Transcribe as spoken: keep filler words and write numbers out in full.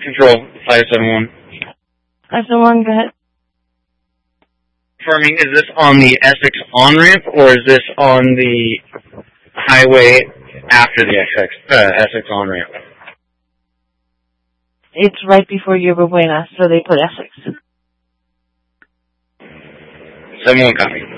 Control, five seven one. five seven one, go ahead. Confirming, is this on the Essex on-ramp, or is this on the highway after the Essex, uh, Essex on-ramp? It's right before Yerba Buena, so they put Essex. seven one copy.